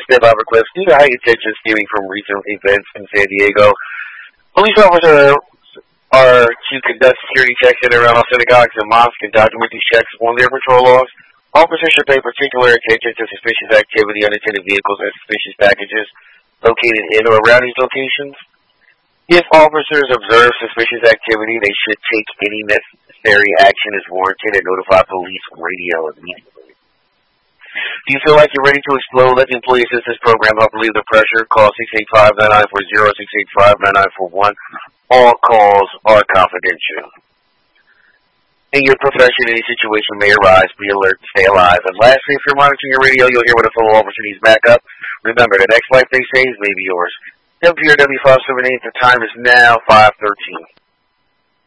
is Deb Albercliff. Due to heightened tension stemming from recent events in San Diego, police officers are to conduct security checks in and around all synagogues and mosques and document these checks on their patrol logs. Officers should pay particular attention to suspicious activity, unattended vehicles, and suspicious packages located in or around these locations. If officers observe suspicious activity, they should take any necessary action as warranted and notify police radio immediately. Do you feel like you're ready to explode? Let the Employee Assistance Program help relieve the pressure. Call 685-9940, 685-9941. All calls are confidential. In your profession, any situation may arise. Be alert and stay alive. And lastly, if you're monitoring your radio, you'll hear when a fellow officer needs backup. Remember, the next life they save may be yours. WPRW 578, the time is now 5:13.